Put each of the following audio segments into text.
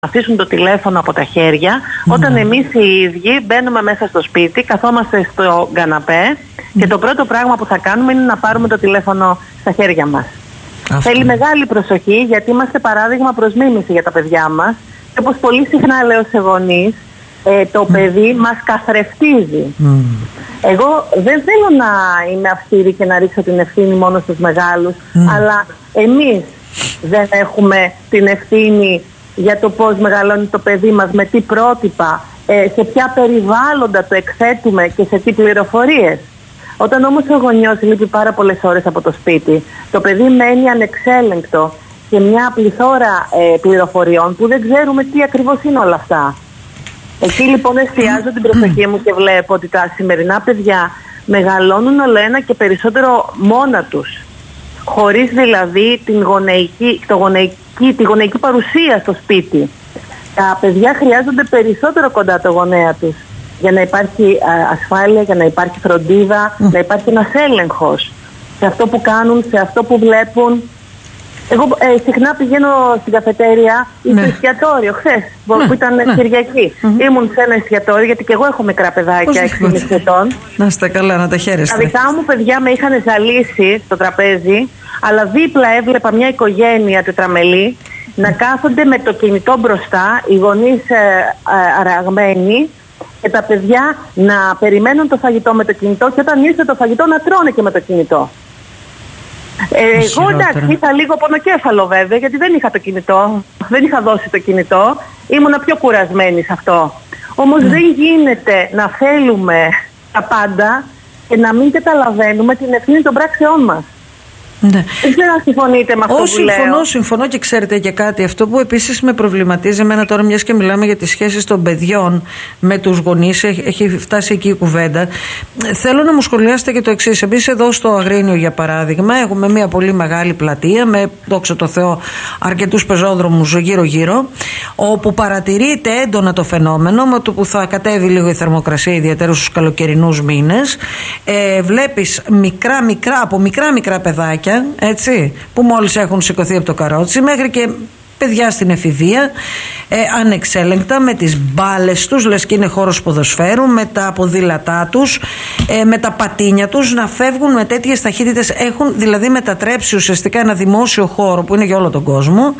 αφήσουν το τηλέφωνο από τα χέρια, όταν εμείς οι ίδιοι μπαίνουμε μέσα στο σπίτι, καθόμαστε στο καναπέ και το πρώτο πράγμα που θα κάνουμε είναι να πάρουμε το τηλέφωνο στα χέρια μας. Θέλει μεγάλη προσοχή, γιατί είμαστε παράδειγμα προς μίμηση για τα παιδιά μας και όπως πολύ συχνά λέω σε γονείς, το παιδί μας καθρεφτίζει. Εγώ δεν θέλω να είμαι αυστηρή και να ρίξω την ευθύνη μόνο στους μεγάλους, αλλά εμείς δεν έχουμε την ευθύνη για το πώς μεγαλώνει το παιδί μας, με τι πρότυπα, σε ποια περιβάλλοντα το εκθέτουμε και σε τι πληροφορίες. Όταν όμως ο γονιός λείπει πάρα πολλές ώρες από το σπίτι, το παιδί μένει ανεξέλεγκτο σε μια πληθώρα πληροφοριών που δεν ξέρουμε τι ακριβώς είναι όλα αυτά. Εκεί λοιπόν εστιάζω την προσοχή μου και βλέπω ότι τα σημερινά παιδιά μεγαλώνουν όλο ένα και περισσότερο μόνα τους, χωρίς δηλαδή τη γονεϊκή παρουσία στο σπίτι. Τα παιδιά χρειάζονται περισσότερο κοντά το γονέα τους για να υπάρχει ασφάλεια, για να υπάρχει φροντίδα, να υπάρχει ένας έλεγχος σε αυτό που κάνουν, σε αυτό που βλέπουν. Εγώ συχνά πηγαίνω στην καφετέρια ή στο εστιατόριο. Χθες που ήταν Κυριακή, ήμουν σε ένα εστιατόριο, γιατί και εγώ έχω μικρά παιδάκια 6,5 ετών. Να είστε καλά, να τα χαίρεστε. Τα δικά μου παιδιά με είχαν ζαλίσει στο τραπέζι, αλλά δίπλα έβλεπα μια οικογένεια τετραμελή να κάθονται με το κινητό μπροστά, οι γονείς αραγμένοι και τα παιδιά να περιμένουν το φαγητό με το κινητό, και όταν ήρθε το φαγητό να τρώνε και με το κινητό. Εγώ εντάξει, είχα λίγο πονοκέφαλο βέβαια, γιατί δεν είχα το κινητό, δεν είχα δώσει το κινητό, ήμουνα πιο κουρασμένη σε αυτό. Όμως δεν γίνεται να θέλουμε τα πάντα και να μην καταλαβαίνουμε την ευθύνη των πράξεών μας. Ναι. Δεν ξέρω αν συμφωνείτε με αυτό που λέω. Συμφωνώ, και ξέρετε και κάτι. Αυτό που επίσης με προβληματίζει εμένα τώρα, μιας και μιλάμε για τις σχέσεις των παιδιών με τους γονείς, έχει φτάσει εκεί η κουβέντα. Θέλω να μου σχολιάσετε και το εξής. Εμείς εδώ στο Αγρίνιο, για παράδειγμα, έχουμε μια πολύ μεγάλη πλατεία με, δόξα τω Θεώ, αρκετούς πεζόδρομους γύρω-γύρω, όπου παρατηρείται έντονα το φαινόμενο με το που θα κατέβει λίγο η θερμοκρασία, ιδιαίτερα στους καλοκαιρινούς μήνες. Βλέπεις από μικρά παιδάκια, έτσι, που μόλις έχουν σηκωθεί από το καρότσι, μέχρι και παιδιά στην εφηβεία, ανεξέλεγκτα, με τις μπάλες τους, λες και είναι χώρος ποδοσφαίρου, με τα ποδήλατά τους, με τα πατίνια τους, να φεύγουν με τέτοιες ταχύτητες. Έχουν δηλαδή μετατρέψει ουσιαστικά ένα δημόσιο χώρο που είναι για όλο τον κόσμο,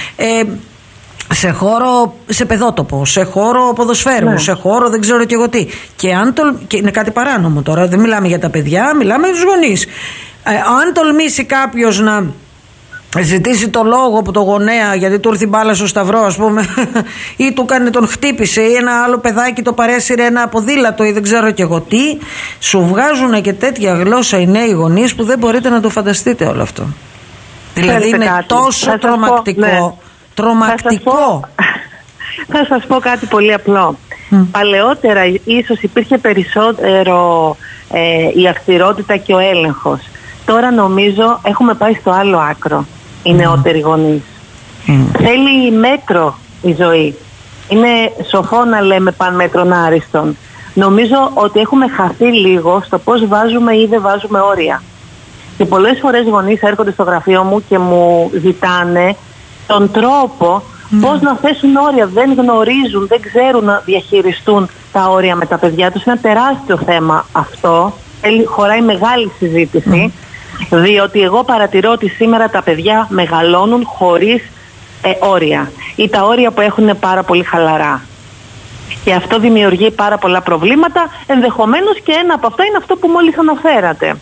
σε χώρο, σε παιδότοπο, σε χώρο ποδοσφαίρου, σε χώρο δεν ξέρω και εγώ τι. Και είναι κάτι παράνομο τώρα, δεν μιλάμε για τα παιδιά, μιλάμε για τους γονείς. Αν τολμήσει κάποιος να ζητήσει το λόγο από το γονέα, γιατί του ήρθε μπάλα στο σταυρό, ας πούμε, ή τον χτύπησε, ή ένα άλλο παιδάκι το παρέσυρε ένα ποδήλατο ή δεν ξέρω και εγώ τι, σου βγάζουν και τέτοια γλώσσα οι νέοι γονείς που δεν μπορείτε να το φανταστείτε όλο αυτό. Δηλαδή είναι τόσο τρομακτικό. Τρομακτικό. Θα σας πω κάτι πολύ απλό. Παλαιότερα ίσως υπήρχε περισσότερο η αυστηρότητα και ο έλεγχος. Τώρα νομίζω έχουμε πάει στο άλλο άκρο οι νεότεροι γονείς. Θέλει μέτρο η ζωή. Είναι σοφό να λέμε παν μέτρον άριστον. Νομίζω ότι έχουμε χαθεί λίγο στο πώς βάζουμε ή δεν βάζουμε όρια. Και πολλές φορές γονείς έρχονται στο γραφείο μου και μου ζητάνε τον τρόπο πώς να θέσουν όρια. Δεν γνωρίζουν, δεν ξέρουν να διαχειριστούν τα όρια με τα παιδιά τους. Είναι ένα τεράστιο θέμα αυτό. Χωράει μεγάλη συζήτηση, διότι εγώ παρατηρώ ότι σήμερα τα παιδιά μεγαλώνουν χωρίς όρια, ή τα όρια που έχουν είναι πάρα πολύ χαλαρά. Και αυτό δημιουργεί πάρα πολλά προβλήματα. Ενδεχομένως και ένα από αυτά είναι αυτό που μόλις αναφέρατε.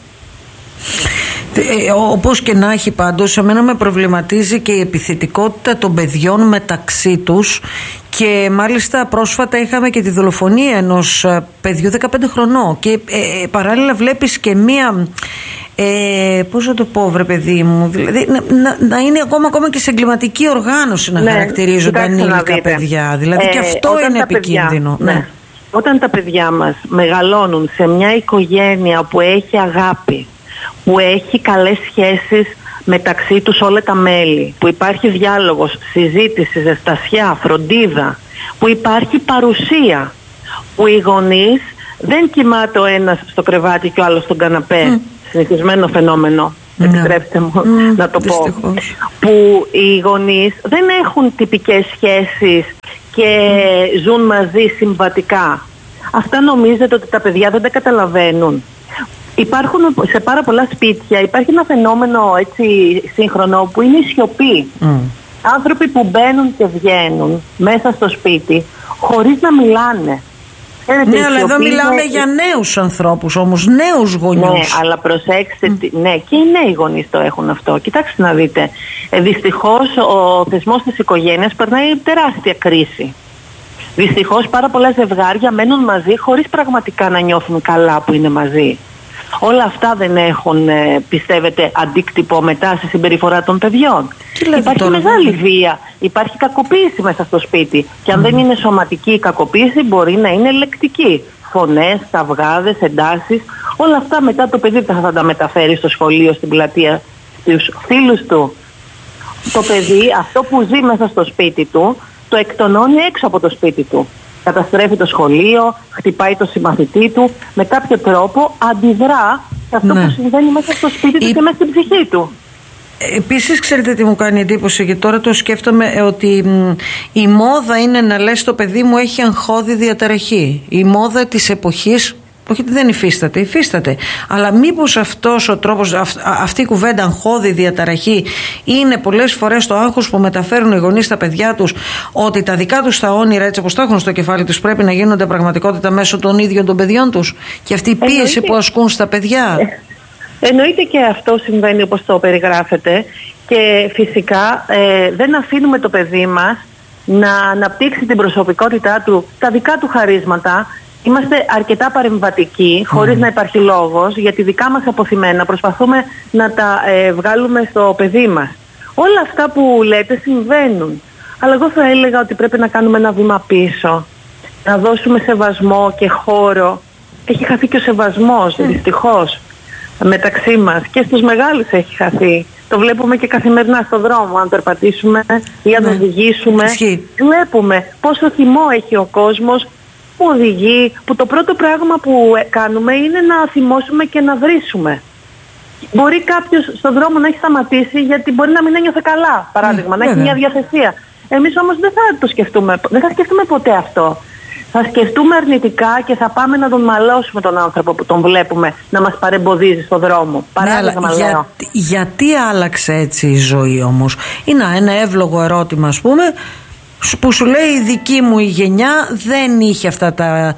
Όπως και να έχει, πάντως εμένα με προβληματίζει και η επιθετικότητα των παιδιών μεταξύ τους, και μάλιστα πρόσφατα είχαμε και τη δολοφονία ενός παιδιού 15 χρονών και παράλληλα βλέπεις και μία πώς θα το πω βρε παιδί μου, δηλαδή να είναι ακόμα και σε εγκληματική οργάνωση να χαρακτηρίζονται ανήλικα παιδιά, δηλαδή και αυτό είναι επικίνδυνο. Παιδιά, όταν τα παιδιά μας μεγαλώνουν σε μια οικογένεια που έχει αγάπη, που έχει καλές σχέσεις μεταξύ τους όλα τα μέλη, που υπάρχει διάλογος, συζήτηση, ζεστασιά, φροντίδα, που υπάρχει παρουσία, που οι γονείς δεν κοιμάται ο ένας στο κρεβάτι και ο άλλος στον καναπέ, συνηθισμένο φαινόμενο, επιτρέψτε μου να το πω, που οι γονείς δεν έχουν τυπικές σχέσεις και ζουν μαζί συμβατικά. Αυτά νομίζετε ότι τα παιδιά δεν τα καταλαβαίνουν? Υπάρχουν σε πάρα πολλά σπίτια, υπάρχει ένα φαινόμενο έτσι σύγχρονο που είναι η σιωπή. Άνθρωποι που μπαίνουν και βγαίνουν μέσα στο σπίτι χωρίς να μιλάνε. Ναι, αλλά εδώ μιλάμε για νέους ανθρώπους όμως, νέους γονιούς. Ναι, αλλά προσέξτε, ναι, και οι νέοι γονείς το έχουν αυτό. Κοιτάξτε να δείτε, δυστυχώς ο θεσμός της οικογένειας περνάει τεράστια κρίση. Δυστυχώς πάρα πολλά ζευγάρια μένουν μαζί χωρίς πραγματικά να νιώθουν καλά που είναι μαζί. Όλα αυτά δεν έχουν, πιστεύετε, αντίκτυπο μετά στη συμπεριφορά των παιδιών? Υπάρχει μεγάλη βία, υπάρχει κακοποίηση μέσα στο σπίτι. Και αν δεν είναι σωματική η κακοποίηση, μπορεί να είναι λεκτική. Φωνές, καυγάδες, εντάσεις, όλα αυτά μετά το παιδί θα τα μεταφέρει στο σχολείο, στην πλατεία, στους φίλους του. Το παιδί αυτό που ζει μέσα στο σπίτι του, το εκτονώνει έξω από το σπίτι του. Καταστρέφει το σχολείο, χτυπάει το συμμαθητή του, με κάποιο τρόπο αντιδρά σε αυτό που συμβαίνει μέσα στο σπίτι του και μέσα στην ψυχή του. Επίσης, ξέρετε τι μου κάνει εντύπωση, και τώρα το σκέφτομαι, ότι η μόδα είναι να λες το παιδί μου έχει αγχώδη διαταραχή. Η μόδα της εποχής, όχι ότι δεν υφίσταται, αλλά μήπως αυτός ο τρόπος, αυτή η κουβέντα αγχώδη διαταραχή είναι πολλές φορές το άγχος που μεταφέρουν οι γονείς στα παιδιά τους, ότι τα δικά τους τα όνειρα, έτσι όπως τα έχουν στο κεφάλι τους, πρέπει να γίνονται πραγματικότητα μέσω των ίδιων των παιδιών τους, και αυτή η πίεση που ασκούν στα παιδιά. Εννοείται και αυτό συμβαίνει όπως το περιγράφετε, και φυσικά δεν αφήνουμε το παιδί μας να αναπτύξει την προσωπικότητά του, τα δικά του χαρίσματα. Είμαστε αρκετά παρεμβατικοί, χωρίς να υπάρχει λόγος, γιατί δικά μας αποθυμένα προσπαθούμε να τα βγάλουμε στο παιδί μας. Όλα αυτά που λέτε συμβαίνουν, αλλά εγώ θα έλεγα ότι πρέπει να κάνουμε ένα βήμα πίσω, να δώσουμε σεβασμό και χώρο. Έχει χαθεί και ο σεβασμός, δυστυχώς, μεταξύ μας, και στους μεγάλους έχει χαθεί. Το βλέπουμε και καθημερινά στον δρόμο, αν περπατήσουμε ή αν οδηγήσουμε. Βλέπουμε πόσο θυμό έχει ο κόσμος που οδηγεί, που το πρώτο πράγμα που κάνουμε είναι να θυμώσουμε και να βρίσουμε. Μπορεί κάποιος στον δρόμο να έχει σταματήσει γιατί μπορεί να μην ένιωθε καλά, παράδειγμα, να έχει μια διαθεσία. Εμείς όμως δεν θα το σκεφτούμε, δεν θα σκεφτούμε ποτέ αυτό. Θα σκεφτούμε αρνητικά και θα πάμε να τον μαλώσουμε τον άνθρωπο που τον βλέπουμε να μας παρεμποδίζει στον δρόμο. Παράδειγμα, λέω. Γιατί άλλαξε έτσι η ζωή όμως? Είναι ένα εύλογο ερώτημα, ας πούμε, που σου λέει η δική μου η γενιά δεν είχε αυτά τα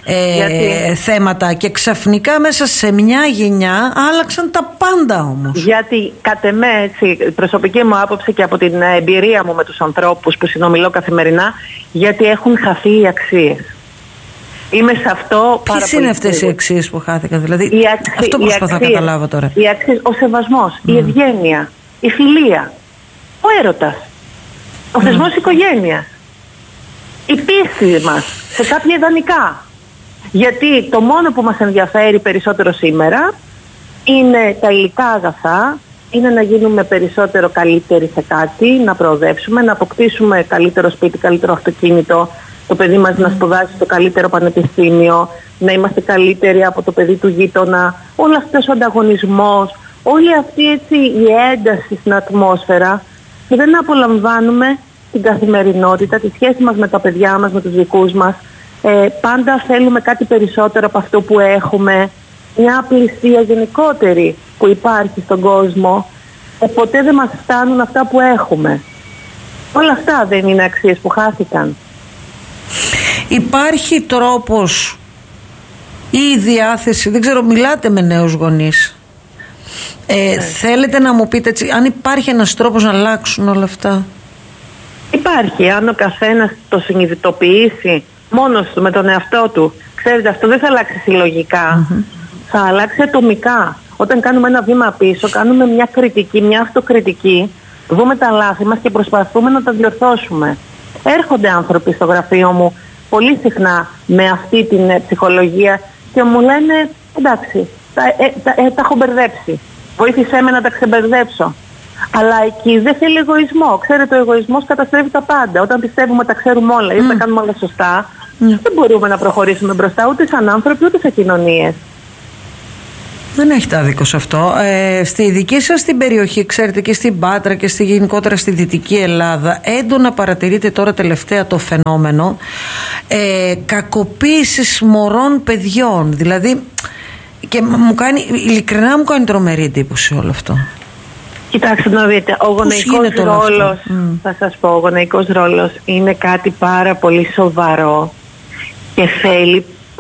θέματα, και ξαφνικά μέσα σε μια γενιά άλλαξαν τα πάντα όμως. Γιατί κατ' εμέ, έτσι, προσωπική μου άποψη και από την εμπειρία μου με τους ανθρώπους που συνομιλώ καθημερινά, γιατί έχουν χαθεί οι αξίες. Είμαι σε αυτό πάρα πολύ. Ποιες είναι αυτές οι αξίες που χάθηκαν, δηλαδή? Αυτό προσπαθώ να καταλάβω τώρα. Οι αξίες, ο σεβασμός, η ευγένεια, η φιλία, ο έρωτας, ο θεσμός οικογένειας, η πίστη μας σε κάποια ιδανικά. Γιατί το μόνο που μας ενδιαφέρει περισσότερο σήμερα είναι τα υλικά αγαθά, είναι να γίνουμε περισσότερο καλύτεροι σε κάτι, να προοδεύσουμε, να αποκτήσουμε καλύτερο σπίτι, καλύτερο αυτοκίνητο, το παιδί μας να σπουδάσει στο καλύτερο πανεπιστήμιο, να είμαστε καλύτεροι από το παιδί του γείτονα. Όλο αυτός ο ανταγωνισμός, όλη αυτή έτσι η ένταση στην ατμόσφαιρα, και δεν απολαμβάνουμε την καθημερινότητα, τη σχέση μας με τα παιδιά μας, με τους δικούς μας. Πάντα θέλουμε κάτι περισσότερο από αυτό που έχουμε, μια απληστία γενικότερη που υπάρχει στον κόσμο. Ποτέ δεν μας φτάνουν αυτά που έχουμε. Όλα αυτά δεν είναι αξίες που χάθηκαν? Υπάρχει τρόπος ή διάθεση, δεν ξέρω, μιλάτε με νέους γονείς, θέλετε να μου πείτε έτσι, αν υπάρχει ένας τρόπος να αλλάξουν όλα αυτά? Υπάρχει, αν ο καθένας το συνειδητοποιήσει μόνος του, με τον εαυτό του. Ξέρετε, αυτό δεν θα αλλάξει συλλογικά, θα αλλάξει ατομικά. Όταν κάνουμε ένα βήμα πίσω, κάνουμε μια κριτική, μια αυτοκριτική, δούμε τα λάθη μας και προσπαθούμε να τα διορθώσουμε. Έρχονται άνθρωποι στο γραφείο μου πολύ συχνά με αυτή την ψυχολογία και μου λένε, εντάξει, τα έχω μπερδέψει, βοήθησέ με να τα ξεμπερδέψω. Αλλά εκεί δεν θέλει εγωισμό. Ξέρετε, ο εγωισμός καταστρέφει τα πάντα. Όταν πιστεύουμε τα ξέρουμε όλα ή τα κάνουμε όλα σωστά, δεν μπορούμε να προχωρήσουμε μπροστά ούτε σαν άνθρωποι ούτε σαν κοινωνίες. Δεν έχετε άδικο σε αυτό. Στη δική σας την περιοχή, ξέρετε, και στην Πάτρα και γενικότερα στη Δυτική Ελλάδα, έντονα παρατηρείται τώρα τελευταία το φαινόμενο κακοποίησης μωρών παιδιών. Δηλαδή, και ειλικρινά μου κάνει τρομερή εντύπωση όλο αυτό. Κοιτάξτε να δείτε, ο γονεϊκός ρόλος, θα σας πω, ο γονεϊκός ρόλος είναι κάτι πάρα πολύ σοβαρό και θέλει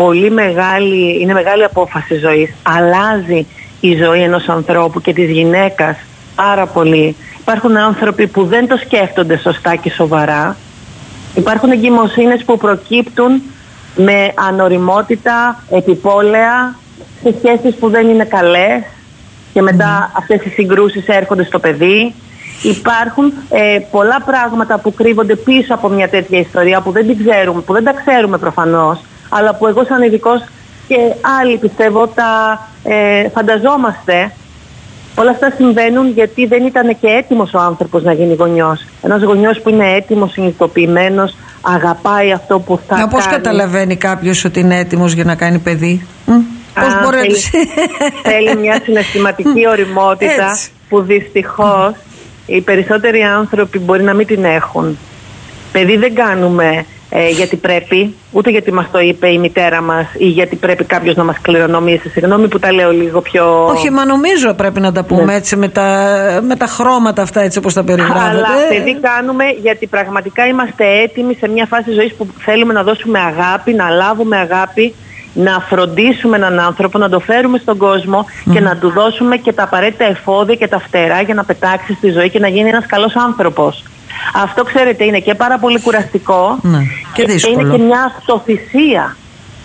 είναι μεγάλη απόφαση ζωής. Αλλάζει η ζωή ενός ανθρώπου και της γυναίκας πάρα πολύ. Υπάρχουν άνθρωποι που δεν το σκέφτονται σωστά και σοβαρά. Υπάρχουν εγκυμοσύνες που προκύπτουν με ανοριμότητα, επιπόλαια, σε σχέσεις που δεν είναι καλές και μετά αυτές οι συγκρούσεις έρχονται στο παιδί. Υπάρχουν πολλά πράγματα που κρύβονται πίσω από μια τέτοια ιστορία που δεν τα ξέρουμε προφανώς, αλλά που εγώ σαν ειδικός και άλλοι πιστεύω τα φανταζόμαστε. Όλα αυτά συμβαίνουν γιατί δεν ήταν και έτοιμος ο άνθρωπος να γίνει γονιός. Ένας γονιός που είναι έτοιμος, συνειδητοποιημένος, αγαπάει αυτό που θα κάνει. Πώς καταλαβαίνει κάποιος ότι είναι έτοιμος για να κάνει παιδί? Πώς μπορεί θέλει μια συναισθηματική ωριμότητα που δυστυχώς οι περισσότεροι άνθρωποι μπορεί να μην την έχουν. Παιδί δεν κάνουμε γιατί πρέπει, ούτε γιατί μας το είπε η μητέρα μας ή γιατί πρέπει κάποιος να μας κληρονομήσει. Συγγνώμη που τα λέω λίγο πιο... Όχι, μα νομίζω πρέπει να τα πούμε έτσι με τα χρώματα αυτά, έτσι όπως τα περιγράφετε. Αλλά παιδί κάνουμε γιατί πραγματικά είμαστε έτοιμοι σε μια φάση ζωής που θέλουμε να δώσουμε αγάπη, να λάβουμε αγάπη, να φροντίσουμε έναν άνθρωπο, να το φέρουμε στον κόσμο και να του δώσουμε και τα απαραίτητα εφόδια και τα φτερά για να πετάξει στη ζωή και να γίνει ένας καλός άνθρωπος. Αυτό, ξέρετε, είναι και πάρα πολύ κουραστικό και είναι και μια αυτοθυσία.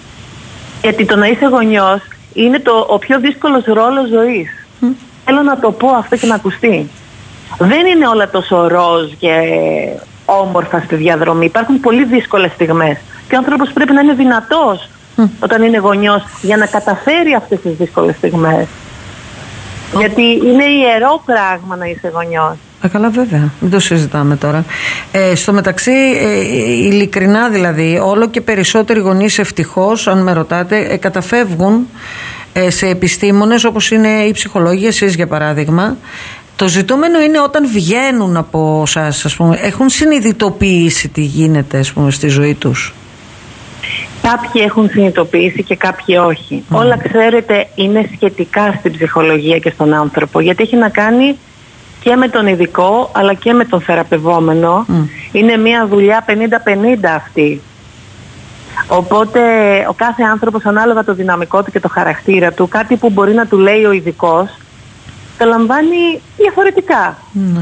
Γιατί το να είσαι γονιός είναι ο πιο δύσκολος ρόλος ζωής. Θέλω να το πω αυτό και να ακουστεί. Δεν είναι όλα τόσο ροζ και όμορφα στη διαδρομή. Υπάρχουν πολύ δύσκολες στιγμές και ο άνθρωπος πρέπει να είναι δυνατός όταν είναι γονιός για να καταφέρει αυτές τις δύσκολες στιγμές. Γιατί είναι ιερό πράγμα να είσαι γονιός. Καλά, βέβαια, δεν το συζητάμε τώρα. Στο μεταξύ, ειλικρινά δηλαδή, όλο και περισσότεροι γονείς, ευτυχώς, αν με ρωτάτε, καταφεύγουν σε επιστήμονες όπως είναι οι ψυχολόγοι, εσείς για παράδειγμα. Το ζητούμενο είναι όταν βγαίνουν από εσάς, ας πούμε, έχουν συνειδητοποιήσει τι γίνεται, ας πούμε, στη ζωή τους. Κάποιοι έχουν συνειδητοποιήσει και κάποιοι όχι. Όλα, ξέρετε, είναι σχετικά στην ψυχολογία και στον άνθρωπο, γιατί έχει να κάνει και με τον ειδικό αλλά και με τον θεραπευόμενο. Είναι μια δουλειά 50-50 αυτή. Οπότε ο κάθε άνθρωπος, ανάλογα το δυναμικό του και το χαρακτήρα του, κάτι που μπορεί να του λέει ο ειδικός, το λαμβάνει διαφορετικά.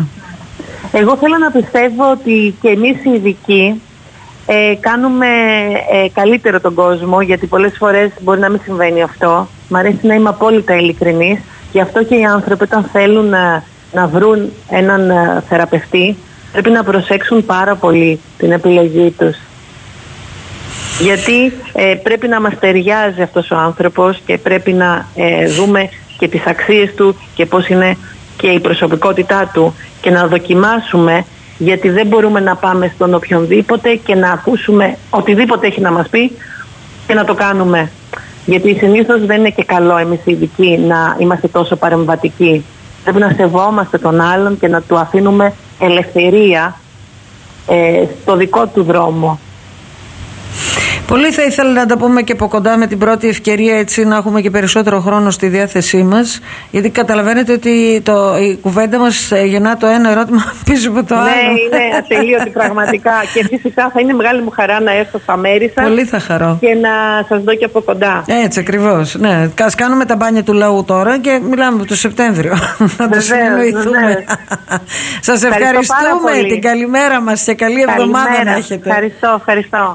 Εγώ θέλω να πιστεύω ότι και εμείς οι ειδικοί κάνουμε καλύτερο τον κόσμο, γιατί πολλές φορές μπορεί να μην συμβαίνει αυτό. Μ' αρέσει να είμαι απόλυτα ειλικρινής. Γι' αυτό και οι άνθρωποι, όταν θέλουν να βρουν έναν θεραπευτή, πρέπει να προσέξουν πάρα πολύ την επιλογή τους. Γιατί πρέπει να μας ταιριάζει αυτός ο άνθρωπος και πρέπει να δούμε και τις αξίες του και πώς είναι και η προσωπικότητά του και να δοκιμάσουμε, γιατί δεν μπορούμε να πάμε στον οποιονδήποτε και να ακούσουμε οτιδήποτε έχει να μας πει και να το κάνουμε. Γιατί συνήθως δεν είναι και καλό εμείς οι ειδικοί να είμαστε τόσο παρεμβατικοί. Πρέπει να σεβόμαστε τον άλλον και να του αφήνουμε ελευθερία στο δικό του δρόμο. Πολύ θα ήθελα να τα πούμε και από κοντά με την πρώτη ευκαιρία, έτσι να έχουμε και περισσότερο χρόνο στη διάθεσή μας, γιατί καταλαβαίνετε ότι η κουβέντα μας γεννά το ένα ερώτημα πίσω από το άλλο. Ναι, είναι ατελείωτη πραγματικά και φυσικά θα είναι μεγάλη μου χαρά να έρθω στα μέρη σας. Πολύ θα χαρώ. Και να σας δω και από κοντά. Έτσι ακριβώς, ναι. Ας κάνουμε τα μπάνια του λαού τώρα και μιλάμε από το Σεπτέμβριο. Να το συνεννοηθούμε. Σας ευχαριστούμε, την καλημέρα μας και καλή εβδομάδα να έχετε. Ευχαριστώ.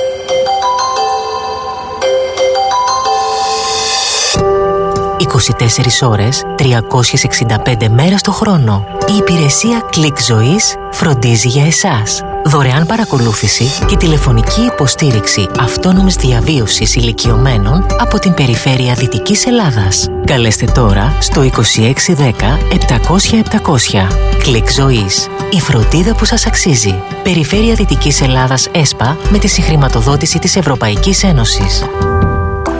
24 ώρες, 365 μέρες το χρόνο. Η υπηρεσία Click Ζωής φροντίζει για εσάς. Δωρεάν παρακολούθηση και τηλεφωνική υποστήριξη αυτόνομης διαβίωσης ηλικιωμένων από την περιφέρεια Δυτικής Ελλάδας. Καλέστε τώρα στο 2610 700 700. Click Ζωής. Η φροντίδα που σας αξίζει. Περιφέρεια Δυτικής Ελλάδας ΕΣΠΑ με τη συγχρηματοδότηση της Ευρωπαϊκής Ένωσης.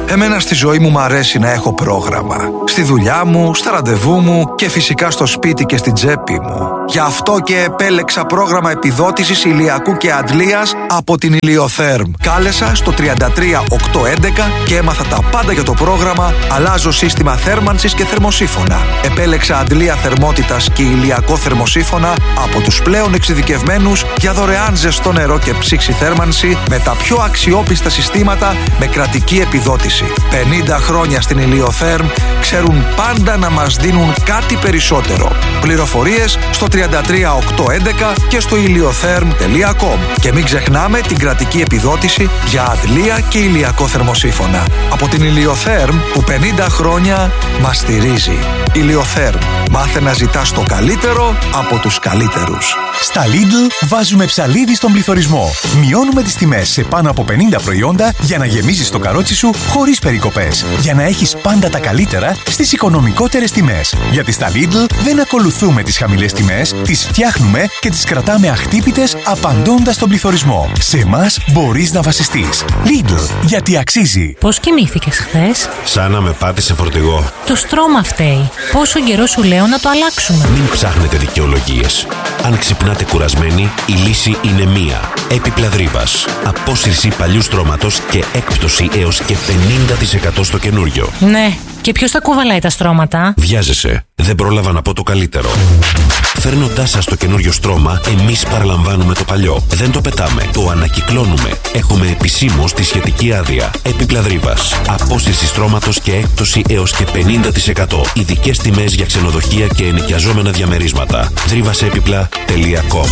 Εμένα στη ζωή μου αρέσει να έχω πρόγραμμα. Στη δουλειά μου, στα ραντεβού μου και φυσικά στο σπίτι και στην τσέπη μου. Γι' αυτό και επέλεξα πρόγραμμα επιδότησης ηλιακού και αντλίας από την Ηλιοθέρμ. Κάλεσα στο 33811 και έμαθα τα πάντα για το πρόγραμμα. Αλλάζω σύστημα θέρμανσης και θερμοσύφωνα. Επέλεξα αντλία θερμότητας και ηλιακό θερμοσύφωνα από τους πλέον εξειδικευμένους για δωρεάν ζεστό νερό και ψήξη θέρμανση με τα πιο αξιόπιστα συστήματα με κρατική επιδότηση. 50 χρόνια στην Ηλιοθέρμ ξέρουν πάντα να μας δίνουν κάτι περισσότερο. Πληροφορίες στο 33811 και στο iliotherm.com. Και μην ξεχνάμε την κρατική επιδότηση για αντλία και ηλιακό θερμοσύφωνα. Από την Ηλιοθέρμ που 50 χρόνια μας στηρίζει. Ηλιοθέρμ. Μάθε να ζητάς το καλύτερο από τους καλύτερους. Στα Lidl βάζουμε ψαλίδι στον πληθωρισμό. Μειώνουμε τις τιμές σε πάνω από 50 προϊόντα για να γεμίζεις το καρότσι σου χωρίς περικοπές. Για να έχεις πάντα τα καλύτερα στις οικονομικότερες τιμές. Γιατί στα Lidl δεν ακολουθούμε τις χαμηλές τιμές, τις φτιάχνουμε και τις κρατάμε αχτύπητες απαντώντας στον πληθωρισμό. Σε εμάς μπορείς να βασιστείς. Lidl, γιατί αξίζει. Πώς κοιμήθηκες χθες? Σαν να με πάτησε φορτηγό. Το στρώμα φταίει. Πόσο καιρό σου λέω να το αλλάξουμε? Μην ψάχνετε δικαιολογίες. Αν ξυπνάτε κουρασμένοι, η λύση είναι μία. Επιπλαδρύβας. Απόσυρση παλιού στρώματος και έκπτωση έως και 50% στο καινούριο. Ναι. Και ποιος θα κουβαλάει τα στρώματα? Βιάζεσαι. Δεν πρόλαβα να πω το καλύτερο. Φέρνοντάς σας το καινούριο στρώμα, εμείς παραλαμβάνουμε το παλιό. Δεν το πετάμε. Το ανακυκλώνουμε. Έχουμε επισήμως τη σχετική άδεια. Επιπλαδρύβας. Απόσυρση στρώματος και έκπτωση έως και 50%. Ειδικές τιμές για ξενοδοχεία και ενοικιαζόμενα διαμερίσματα. Δρύβασεεπιπλα.com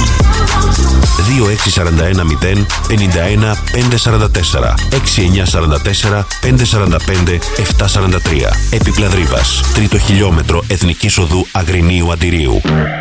2641 051 544 6944 545 743. Επιπλαδρύβας. Τρίτο χιλιόμετρο Εθνικής Οδού Αγρινίου Αντιρίου.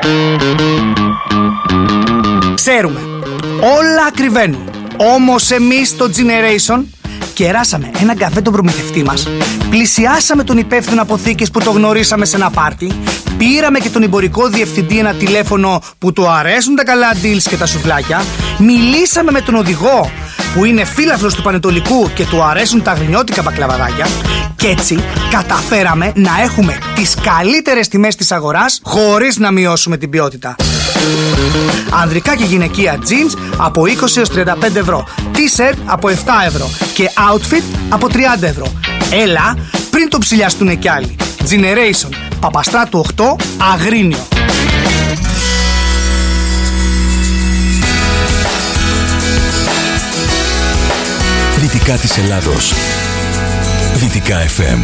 Ξέρουμε, όλα ακριβένουν. Όμως εμείς στο Generation κεράσαμε έναν καφέ τον προμηθευτή μας, πλησιάσαμε τον υπεύθυνο αποθήκης που το γνωρίσαμε σε ένα πάρτι, πήραμε και τον εμπορικό διευθυντή ένα τηλέφωνο που του αρέσουν τα καλά deals και τα σουβλάκια, μιλήσαμε με τον οδηγό που είναι φίλαθλος του Πανετολικού και του αρέσουν τα γρινιώτικα μπακλαβαδάκια και έτσι καταφέραμε να έχουμε τις καλύτερες τιμές της αγοράς χωρίς να μειώσουμε την ποιότητα. Ανδρικά και γυναικεία jeans από 20 έως 35 ευρώ, t-shirt από 7 ευρώ και outfit από 30 ευρώ. Έλα πριν το ψηλιαστούνε κι άλλοι. Generation, Παπαστράτου 8, Αγρίνιο. Δυτικά της Ελλάδος. Δυτικά FM.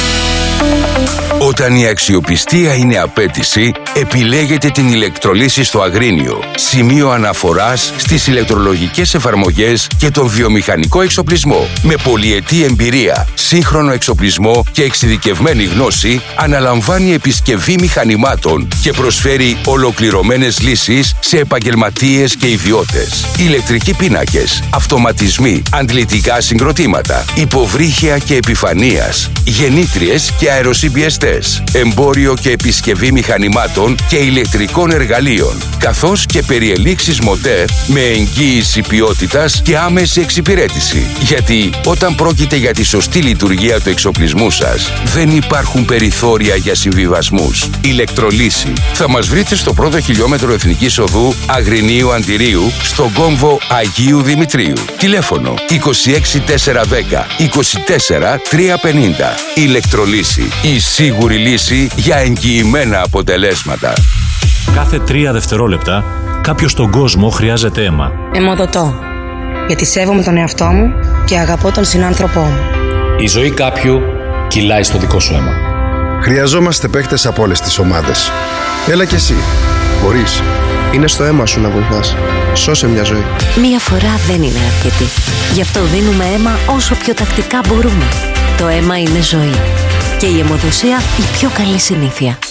Όταν η αξιοπιστία είναι απέτηση, επιλέγετε την ηλεκτρολύση στο Αγρίνιο. Σημείο αναφοράς στις ηλεκτρολογικές εφαρμογές και τον βιομηχανικό εξοπλισμό. Με πολυετή εμπειρία, σύγχρονο εξοπλισμό και εξειδικευμένη γνώση, αναλαμβάνει επισκευή μηχανημάτων και προσφέρει ολοκληρωμένες λύσεις σε επαγγελματίες και ιδιώτες. Ηλεκτρικοί πίνακες, αυτοματισμοί, αντλητικά συγκροτήματα, υποβρύχια και επιφανείας, γεννήτριες και αεροσυμπιεστές, εμπόριο και επισκευή μηχανημάτων και ηλεκτρικών εργαλείων, καθώς και περιελήξεις μοντέρ με εγγύηση ποιότητας και άμεση εξυπηρέτηση. Γιατί όταν πρόκειται για τη σωστή λειτουργία του εξοπλισμού σας, δεν υπάρχουν περιθώρια για συμβιβασμούς. Ηλεκτρολύση. Θα μας βρείτε στο πρώτο χιλιόμετρο Εθνικής Οδού Αγρινίου Αντιρίου, στον κόμβο Αγίου Δημητρίου. Τηλέφωνο 26410 24350. Ηλεκτρολύση. Η σίγουρη λύση για εγγυημένα αποτελέσματα. Κάθε 3 δευτερόλεπτα κάποιος στον κόσμο χρειάζεται αίμα. Αιμοδοτώ. Γιατί σέβομαι τον εαυτό μου και αγαπώ τον συνάνθρωπό μου. Η ζωή κάποιου κυλάει στο δικό σου αίμα. Χρειαζόμαστε παίκτες από όλες τις ομάδες. Έλα κι εσύ. Μπορείς. Είναι στο αίμα σου να βοηθάς. Σώσε μια ζωή. Μία φορά δεν είναι αρκετή. Γι' αυτό δίνουμε αίμα όσο πιο τακτικά μπορούμε. Το αίμα είναι ζωή. Και η αιμοδοσία η πιο καλή συνήθεια.